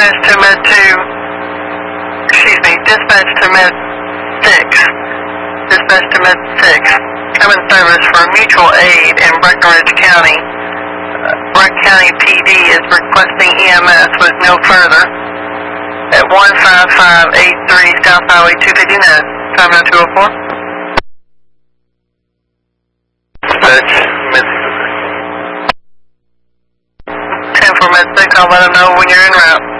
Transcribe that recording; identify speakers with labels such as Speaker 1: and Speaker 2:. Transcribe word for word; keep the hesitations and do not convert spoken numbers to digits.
Speaker 1: dispatch to Med two, excuse me, dispatch to Med six, dispatch to Med six, common service for mutual aid in Breckenridge County. Uh, Breck County P D is requesting E M S with no further at one five five eight three South Highway two fifty-nine, five nine two oh four.
Speaker 2: Dispatch, Med six.
Speaker 1: ten for Med six, I'll let them know when you're en route.